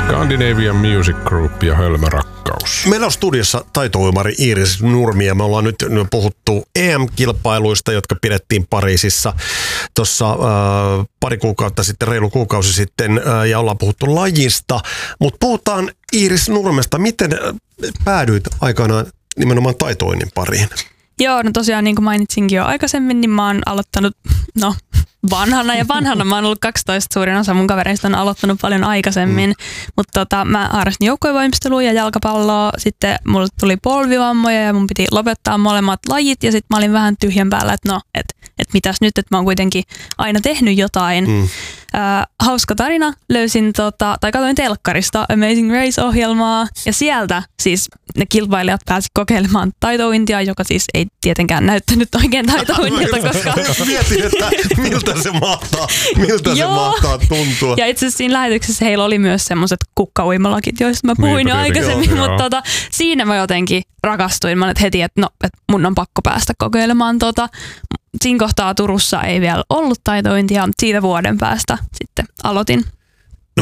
Scandinavian Music Group ja Hölmö rakkaus. Meillä on studiossa taitouimari Iiris Nurmi ja me ollaan nyt puhuttu EM-kilpailuista, jotka pidettiin Pariisissa tuossa pari kuukautta sitten, reilu kuukausi sitten, ja ollaan puhuttu lajista. Mutta puhutaan Iiris Nurmesta. Miten päädyit aikanaan nimenomaan taitoinnin pariin? Joo, no tosiaan niin kuin mainitsinkin jo aikaisemmin, niin mä oon aloittanut, vanhana mä oon ollut 12, suurin osa mun kavereista on aloittanut paljon aikaisemmin, mutta mä harrastin joukkuevoimistelua ja jalkapalloa, sitten mulle tuli polvivammoja ja mun piti lopettaa molemmat lajit ja sitten mä olin vähän tyhjän päällä, että että mitäs nyt, että mä oon kuitenkin aina tehnyt jotain. Hauska tarina, löysin katsoin telkkarista Amazing Race-ohjelmaa ja sieltä siis ne kilpailijat pääsi kokeilemaan taitouintia, joka siis ei tietenkään näyttänyt oikein taitouintilta, koska... Mietin, että miltä se mahtaa tuntua. Ja itse asiassa siinä lähetyksessä heillä oli myös semmoiset kukkauimalakit, joista mä puhuin jo aikaisemmin, mutta siinä mä jotenkin rakastuin. Mä olin heti, että mun on pakko päästä kokeilemaan Siinä kohtaa Turussa ei vielä ollut taitointia, siitä vuoden päästä sitten aloitin. No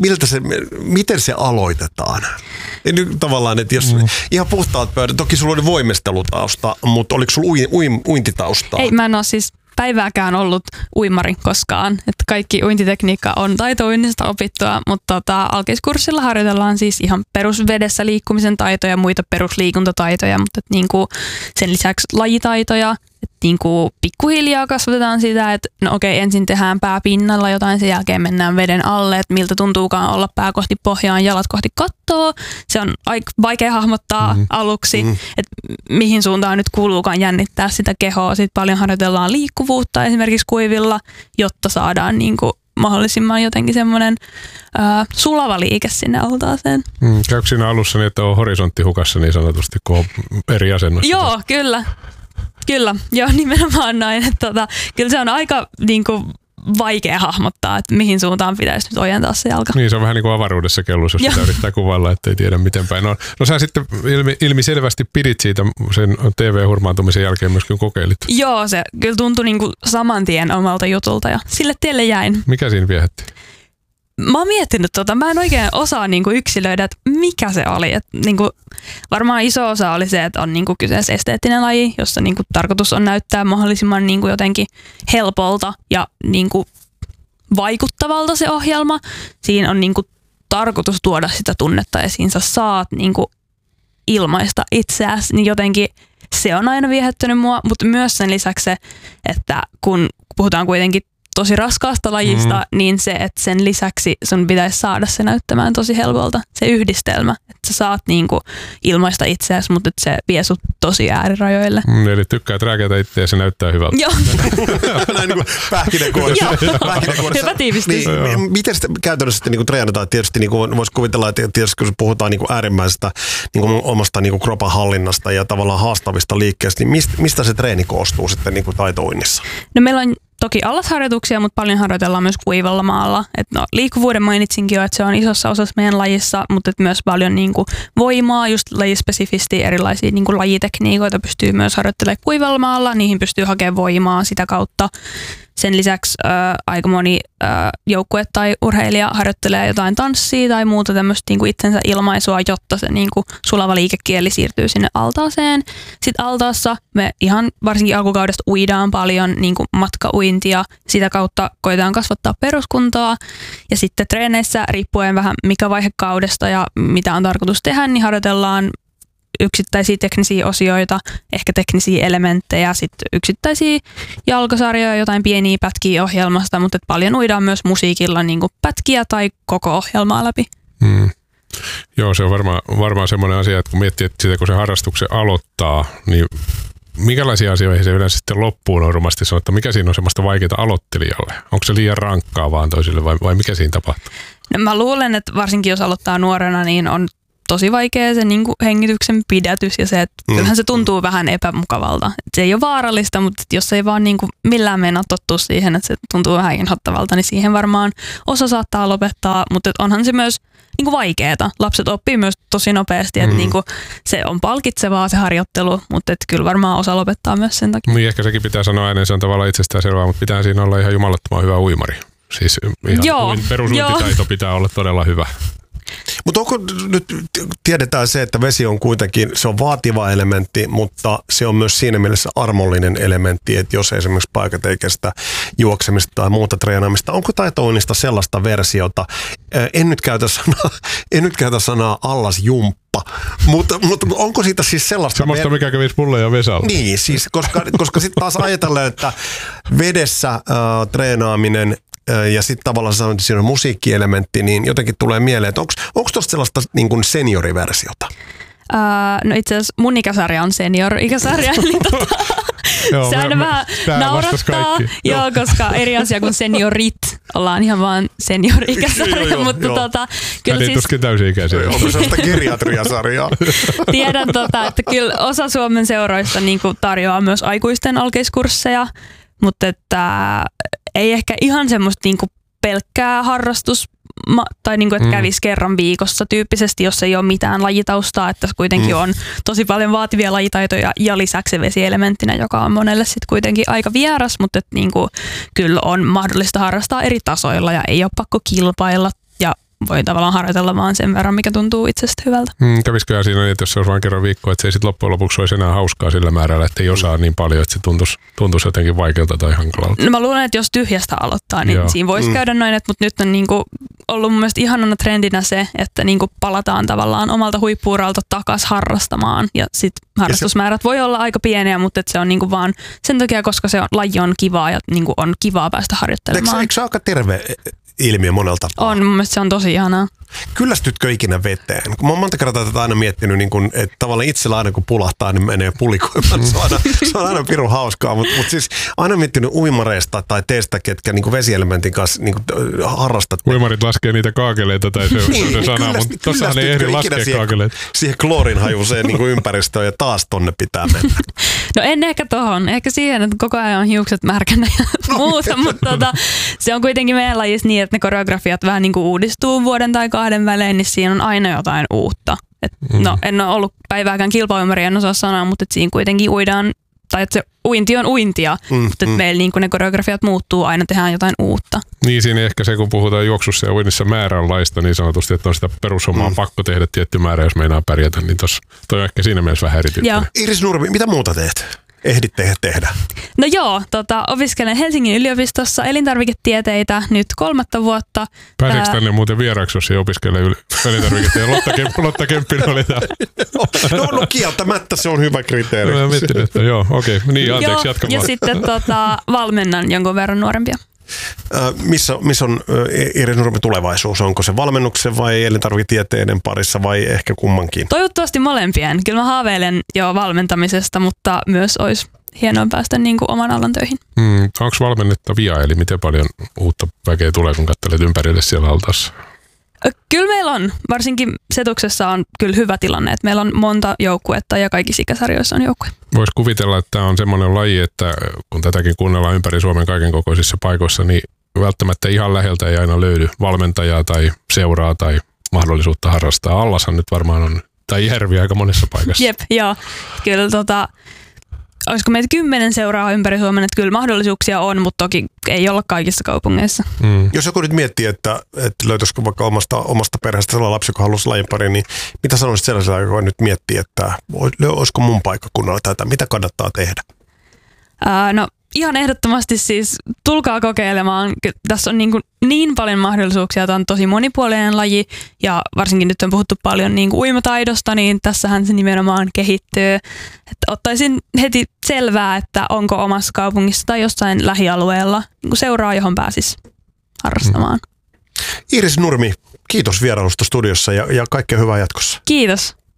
miten se aloitetaan? Nyt tavallaan, että jos ihan puhtaat pöydät, toki sulla oli voimistelutausta, mutta oliko sulla uintitaustaa? Ei, mä en ole siis päivääkään ollut uimari koskaan. Että kaikki uintitekniikka on taitouinnista opittua, mutta alkeiskurssilla harjoitellaan siis ihan perusvedessä liikkumisen taitoja ja muita perusliikuntataitoja, mutta niinku sen lisäksi lajitaitoja. Niinku pikkuhiljaa kasvatetaan sitä, että ensin tehdään pää pinnalla jotain, sen jälkeen mennään veden alle, että miltä tuntuukaan olla pää kohti pohjaan, jalat kohti kattoa. Se on aika vaikea hahmottaa aluksi, että mihin suuntaan nyt kuuluukaan jännittää sitä kehoa. Sitten paljon harjoitellaan liikkuvuutta esimerkiksi kuivilla, jotta saadaan niinku mahdollisimman jotenkin semmoinen sulava liike sinne altaaseen. Käykö siinä alussa niin, että on horisonttihukassa niin sanotusti, kun on eri asennossa? Joo, Kyllä, joo, nimenomaan näin. Että kyllä se on aika vaikea hahmottaa, että mihin suuntaan pitäisi nyt ojentaa se jalka. Niin, se on vähän niin kuin avaruudessa kellus, jos sitä yrittää kuvailla, ettei tiedä miten päin on. No sä sitten ilmiselvästi pidit siitä sen TV-hurmaantumisen jälkeen myöskin kokeilit. Joo, se kyllä tuntui saman tien omalta jutulta ja sille tielle jäin. Mikä siinä viehätti? Mä oon miettinyt mä en oikein osaa yksilöidä, että mikä se oli. Et, varmaan iso osa oli se, että on kyseessä esteettinen laji, jossa tarkoitus on näyttää mahdollisimman jotenkin helpolta ja vaikuttavalta se ohjelma. Siinä on tarkoitus tuoda sitä tunnetta esiin. Sä saat ilmaista itseäsi, niin jotenkin se on aina viehättynyt mua, mutta myös sen lisäksi se, että kun puhutaan kuitenkin tosi raskaasta lajista, niin se, että sen lisäksi sun pitäisi saada se näyttämään tosi helpolta, se yhdistelmä. Että sä saat ilmaista itseäsi, mutta se vie sut tosi äärirajoille. Eli tykkäät rääkätä itseä ja se näyttää hyvältä. Joo. Näin pähkinäkuoressa. Hyvä tiivistys. Niin, miten sitä käytännössä sitten treenataan? Tietysti voisi kuvitella, että tietysti kun puhutaan äärimmäisestä omasta kropan hallinnasta ja tavallaan haastavista liikkeistä, niin mistä se treeni koostuu sitten taitouinnissa? No meillä on toki allasharjoituksia, mutta paljon harjoitellaan myös kuivalla maalla. Liikkuvuuden mainitsinkin jo, että se on isossa osassa meidän lajissa, mutta myös paljon voimaa, just lajispesifisti erilaisia lajitekniikoita pystyy myös harjoittelemaan kuivalla maalla. Niihin pystyy hakemaan voimaa sitä kautta. Sen lisäksi aika moni joukkue tai urheilija harjoittelee jotain tanssia tai muuta tämmöistä itsensä ilmaisua, jotta se sulava liikekieli siirtyy sinne altaaseen. Sitten altaassa me ihan varsinkin alkukaudesta uidaan paljon matkauintia. Sitä kautta koetaan kasvattaa peruskuntaa. Ja sitten treeneissä riippuen vähän mikä vaihe kaudesta ja mitä on tarkoitus tehdä, niin harjoitellaan yksittäisiä teknisiä osioita, ehkä teknisiä elementtejä, sitten yksittäisiä jalkasarjoja, jotain pieniä pätkiä ohjelmasta, mutta paljon uidaan myös musiikilla pätkiä tai koko ohjelmaa läpi. Joo, se on varmaan semmoinen asia, että kun miettii, että sitä, kun se harrastuksen aloittaa, niin minkälaisia asioita se yleensä sitten loppuu normaalisti sanoo, että mikä siinä on semmoista vaikeaa aloittelijalle? Onko se liian rankkaa vaan toisille vai mikä siinä tapahtuu? No mä luulen, että varsinkin jos aloittaa nuorena, niin on tosi vaikea se hengityksen pidätys ja se, että kyllähän se tuntuu vähän epämukavalta. Et se ei ole vaarallista, mutta jos ei vaan millään meinaa tottua siihen, että se tuntuu vähän inhottavalta, niin siihen varmaan osa saattaa lopettaa, mutta onhan se myös vaikeeta. Lapset oppii myös tosi nopeasti, että se on palkitsevaa se harjoittelu, mutta kyllä varmaan osa lopettaa myös sen takia. Niin ehkä sekin pitää sanoa ääneen, se on tavallaan itsestäänselvää, mutta pitää siinä olla ihan jumalattoman hyvä uimari. Siis ihan perusuintitaito pitää olla todella hyvä. Mutta onko nyt, tiedetään se, että vesi on kuitenkin, se on vaativa elementti, mutta se on myös siinä mielessä armollinen elementti, että jos esimerkiksi paikat ei kestä juoksemista tai muuta treenaamista, onko taitouinnista sellaista versiota, en nyt käytä sanaa allasjumppa, mutta onko siitä siis sellaista... Semmoista, mikä kävisi mulle ja Vesalle. Niin, siis koska sitten taas ajatellaan, että vedessä treenaaminen ja sitten tavallaan siinä on musiikkielementti, niin jotenkin tulee mieleen, että onko tuosta sellaista niin kuin senioriversiota? No itse asiassa mun ikäsarja on senior-ikäsarja, eli Joo, se aina vähän naurattaa, joo, koska eri asia kuin seniorit, ollaan ihan vaan senior-ikäsarja, mutta kyllä siis... tuskin täysi-ikäisiä. Onko sellaista geriatriasarjaa? Tiedän, että kyllä osa Suomen seuroista niin kuin tarjoaa myös aikuisten alkeiskursseja, mutta että ei ehkä ihan semmoista niin kuin pelkkää harrastus tai niin kuin, että kävisi kerran viikossa tyyppisesti, jos ei ole mitään lajitaustaa, että kuitenkin on tosi paljon vaativia lajitaitoja ja lisäksi vesielementtinä, joka on monelle sitten kuitenkin aika vieras, mutta että niin kuin, kyllä on mahdollista harrastaa eri tasoilla ja ei ole pakko kilpailla ja voi tavallaan harjoitella vaan sen verran, mikä tuntuu itsestä hyvältä. Kävisikö siinä niin, että jos se olisi vain kerran viikkoa, että se ei sitten loppujen lopuksi olisi enää hauskaa sillä määrällä, että ei osaa niin paljon, että se tuntuisi jotenkin vaikealta tai hankalalta? No mä luulen, että jos tyhjästä aloittaa, niin siinä voisi käydä noin, mutta nyt on niinku ollut mun mielestä ihanana trendinä se, että niinku palataan tavallaan omalta huippu-uralta takaisin harrastamaan ja sitten harrastusmäärät voi olla aika pieniä, mutta se on niinku vaan sen takia, koska se laji on kivaa ja niinku on kivaa päästä harjoittelemaan. Eikö se aika terve ilmiö monella tapaa? On, mun mielestä se on tosi ihanaa. Kyllästytkö ikinä veteen? Mä oon monta kertaa tätä aina miettinyt, niin kun, että tavallaan itsellä aina kun pulahtaa, niin menee pulikoimaan. Se on aina pirun hauskaa, mutta siis aina miettinyt uimareista tai teistä, ketkä niin vesielementin kanssa niin harrastat. Uimarit laskee niitä kaakeleita tai se sana, mutta tossahan ei ehdi laskea kaakeleita. Siihen kloorinhajuiseen niin ympäristöön ja taas tonne pitää mennä. No en ehkä tohon, ehkä siihen, että koko ajan on hiukset märkänä ja muuta, mutta se on kuitenkin meidän lajissa niin, että ne koreografiat vähän niin kuin uudistuu vuoden tai 2 välein, niin siinä on aina jotain uutta. No en ole ollut päivääkään kilpauimari, en osaa sanoa, mutta siinä kuitenkin uidaan, tai että se uinti on uintia, mutta meillä niin ne koreografiat muuttuu, aina tehdään jotain uutta. Niin siinä ehkä se, kun puhutaan juoksussa ja uinnissa määränlaista niin sanotusti, että on sitä perushommaa pakko tehdä tietty määrä, jos meinaa pärjätä, niin toi on ehkä siinä mielessä vähän erityyppinen. Iris Nurmi, mitä muuta teet? Ehdit tehdä? No joo, opiskelen Helsingin yliopistossa elintarviketieteitä nyt 3. vuotta. Pääseekö tänne muuten vieraaksi, jos ei opiskele elintarviketieteitä? Lotta Kemppinen oli täällä. No kieltämättä se on hyvä kriteeri. Mä mietin, että joo, okei. Niin, anteeksi, jatka vaan. Ja sitten valmennan jonkun verran nuorempia. Missä on Iris Nurmi tulevaisuus? Onko se valmennuksen vai elintarviketieteiden parissa vai ehkä kummankin? Toivottavasti molempien. Kyllä mä haaveilen jo valmentamisesta, mutta myös olisi hienoa päästä niin kuin oman alan töihin. Onko valmennettavia, eli miten paljon uutta väkeä tulee, kun katselet ympärille siellä altaassa? Kyllä meillä on. Varsinkin Setuksessa on kyllä hyvä tilanne, että meillä on monta joukkuetta ja kaikissa ikäsarjoissa on joukkue. Voisi kuvitella, että tämä on semmoinen laji, että kun tätäkin kuunnellaan ympäri Suomen kaiken kokoisissa paikoissa, niin välttämättä ihan läheltä ei aina löydy valmentajaa tai seuraa tai mahdollisuutta harrastaa. Allashan nyt varmaan on, tai Järvi aika monessa paikassa. Jep, joo. Kyllä olisiko meitä 10 seuraa ympäri Suomen, että kyllä mahdollisuuksia on, mutta toki ei olla kaikissa kaupungeissa. Jos joku nyt miettii, että löytyisikö vaikka omasta perheestä sellainen lapsi, joka haluaisi lajin pariin, niin mitä sanoisit sellaisella, joka nyt miettii, että olisiko mun paikkakunnalla tätä, mitä kannattaa tehdä? No ihan ehdottomasti siis tulkaa kokeilemaan. Tässä on niin paljon mahdollisuuksia, tämä on tosi monipuolinen laji ja varsinkin nyt on puhuttu paljon niin kuin uimataidosta, niin tässähän se nimenomaan kehittyy. Että ottaisin heti selvää, että onko omassa kaupungissa tai jossain lähialueella niin kuin seuraa, johon pääsisi harrastamaan. Iris Nurmi, kiitos vierailusta studiossa ja kaikkea hyvää jatkossa. Kiitos.